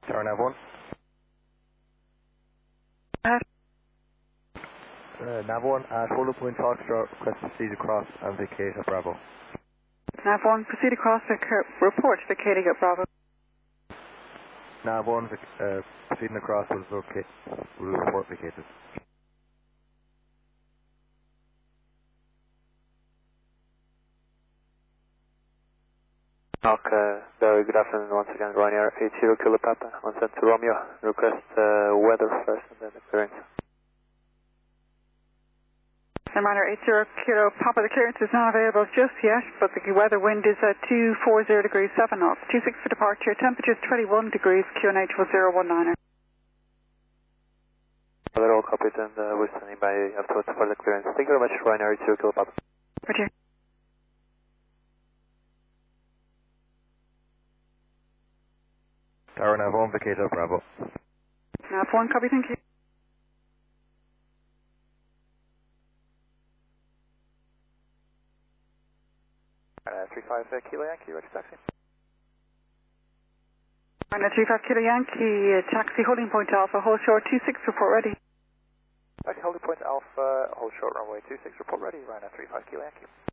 Tower Nav 1. Nav 1 at hold up wind Foxtrot, request to proceed across and vacate at Bravo. Nav 1, proceed across, report vacating at Bravo. Nav 1, proceeding across will report vacated. Okay, very good afternoon once again, Ryanair 80 Kilo Papa, 172 Romeo, request weather first and then the clearance. Ryanair 80 Kilo Papa, the clearance is not available just yet, but the weather wind is at 240 degrees 7 knots, 26 for departure, temperature is 21 degrees, QNH was 019er. They're all copied and we're standing by afterwards for the clearance. Thank you very much, Ryanair 80 Kilo Papa. Roger. Tower Nav 1, vacate at Bravo. Nav 1, copy, thank you. Ryanair 35 Kilo Yankee, ready taxi. Ryanair 35 Kilo Yankee, taxi holding point Alpha, hold short 26, report ready. Taxi holding point Alpha, hold short runway 26, report ready, Ryanair 35 Kilo Yankee.